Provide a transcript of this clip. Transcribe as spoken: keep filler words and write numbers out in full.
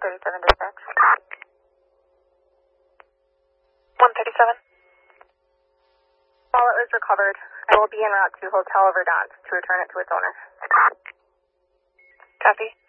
thirty-seven dispatch. one thirty-seven. Wallet was recovered. I will be en route to Hotel Verdant to return it to its owner. Copy.